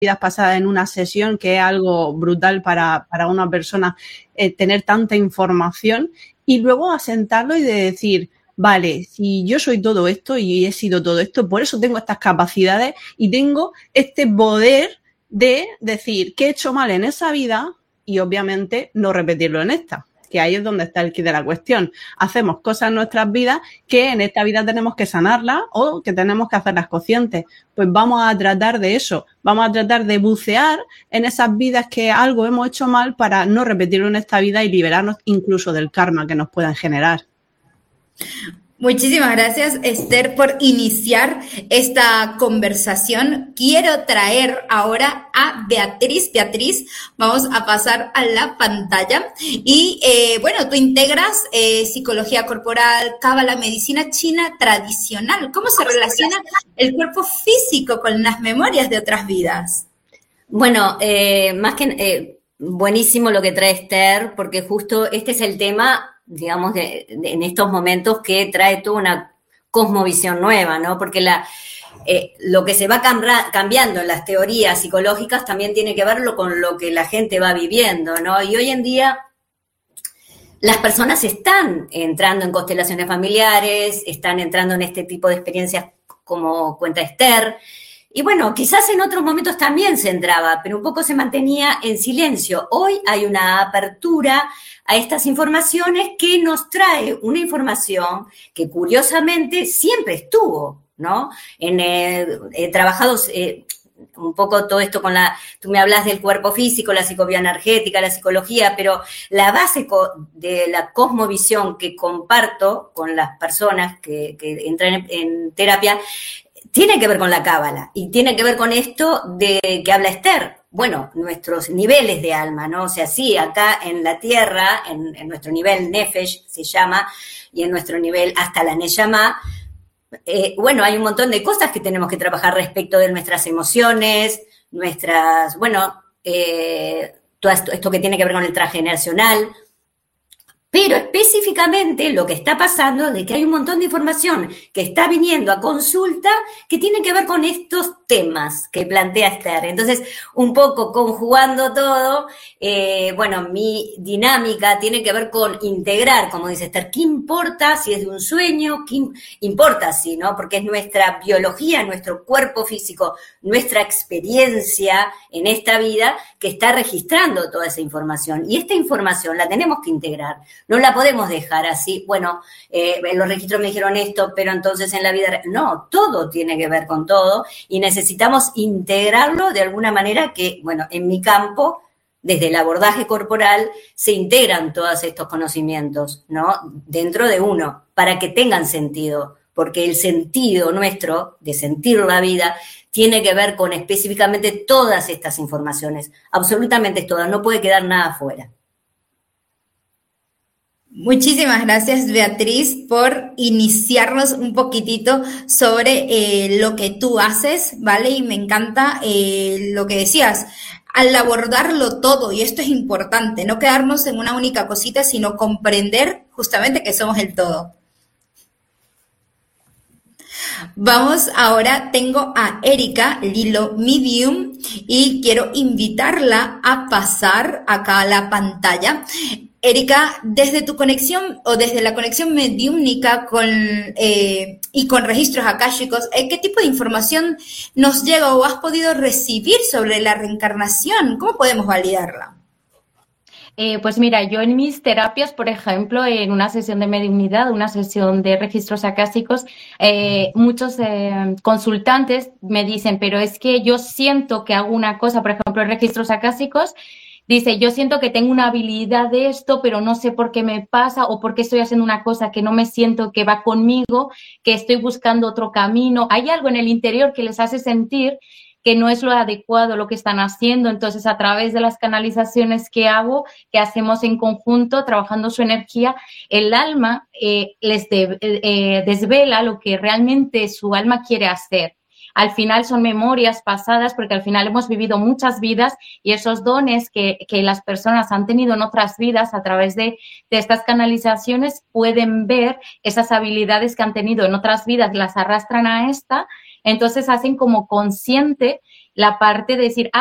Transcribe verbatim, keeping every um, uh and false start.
vidas pasadas en una sesión, que es algo brutal para, para una persona eh, tener tanta información, y luego asentarlo y de decir, vale, si yo soy todo esto y he sido todo esto, por eso tengo estas capacidades y tengo este poder de decir qué he hecho mal en esa vida y obviamente no repetirlo en esta, que ahí es donde está el quid de la cuestión. Hacemos cosas en nuestras vidas que en esta vida tenemos que sanarlas o que tenemos que hacerlas conscientes. Pues vamos a tratar de eso, vamos a tratar de bucear en esas vidas que algo hemos hecho mal para no repetirlo en esta vida y liberarnos incluso del karma que nos puedan generar. Muchísimas gracias, Esther, por iniciar esta conversación. Quiero traer ahora a Beatriz. Beatriz, vamos a pasar a la pantalla. Y eh, bueno, tú integras eh, psicología corporal, cábala, medicina china tradicional. ¿Cómo se relaciona el cuerpo físico con las memorias de otras vidas? Bueno, eh, más que eh, buenísimo lo que trae Esther, porque justo este es el tema, digamos, de, de, en estos momentos que trae toda una cosmovisión nueva, ¿no? Porque la, eh, lo que se va cambra, cambiando en las teorías psicológicas también tiene que verlo con lo que la gente va viviendo, ¿no? Y hoy en día las personas están entrando en constelaciones familiares, están entrando en este tipo de experiencias como cuenta Esther. Y bueno, quizás en otros momentos también se entraba, pero un poco se mantenía en silencio. Hoy hay una apertura a estas informaciones que nos trae una información que curiosamente siempre estuvo, ¿no? En, eh, he trabajado eh, un poco todo esto con la, tú me hablas del cuerpo físico, la psicobioenergética, la psicología, pero la base de la cosmovisión que comparto con las personas que, que entran en, en terapia tiene que ver con la cábala y tiene que ver con esto de que habla Esther. Bueno, nuestros niveles de alma, ¿no? O sea, sí, acá en la tierra, en, en nuestro nivel Nefesh se llama, y en nuestro nivel hasta la Neyamá, eh, bueno, hay un montón de cosas que tenemos que trabajar respecto de nuestras emociones, nuestras, bueno, eh, todo esto, esto que tiene que ver con el transgeneracional. Pero específicamente lo que está pasando es de que hay un montón de información que está viniendo a consulta que tiene que ver con estos temas que plantea Esther. Entonces, un poco conjugando todo, eh, bueno, mi dinámica tiene que ver con integrar, como dice Esther, ¿qué importa si es de un sueño? ¿Qué importa si, no? Porque es nuestra biología, nuestro cuerpo físico, nuestra experiencia en esta vida que está registrando toda esa información. Y esta información la tenemos que integrar. No la podemos dejar así, bueno, eh, en los registros me dijeron esto, pero entonces en la vida... No, todo tiene que ver con todo y necesitamos integrarlo de alguna manera que, bueno, en mi campo, desde el abordaje corporal, se integran todos estos conocimientos, ¿no? Dentro de uno, para que tengan sentido, porque el sentido nuestro de sentir la vida tiene que ver con específicamente todas estas informaciones, absolutamente todas, no puede quedar nada afuera. Muchísimas gracias, Beatriz, por iniciarnos un poquitito sobre eh, lo que tú haces, ¿vale? Y me encanta eh, lo que decías, al abordarlo todo, y esto es importante, no quedarnos en una única cosita, sino comprender justamente que somos el todo. Vamos ahora, tengo a Erika Lilo Medium y quiero invitarla a pasar acá a la pantalla. Erika, desde tu conexión o desde la conexión mediúmnica con, eh, y con registros akáshicos, ¿eh, ¿qué tipo de información nos llega o has podido recibir sobre la reencarnación? ¿Cómo podemos validarla? Eh, pues mira, yo en mis terapias, por ejemplo, en una sesión de mediunidad, una sesión de registros akáshicos, eh, muchos eh, consultantes me dicen, pero es que yo siento que hago una cosa, por ejemplo, en registros akáshicos, dice, yo siento que tengo una habilidad de esto, pero no sé por qué me pasa o por qué estoy haciendo una cosa que no me siento que va conmigo, que estoy buscando otro camino. Hay algo en el interior que les hace sentir que no es lo adecuado lo que están haciendo. Entonces, a través de las canalizaciones que hago, que hacemos en conjunto, trabajando su energía, el alma eh, les de, eh, desvela lo que realmente su alma quiere hacer. Al final son memorias pasadas porque al final hemos vivido muchas vidas y esos dones que, que las personas han tenido en otras vidas a través de, de estas canalizaciones pueden ver esas habilidades que han tenido en otras vidas, las arrastran a esta, entonces hacen como consciente la parte de decir,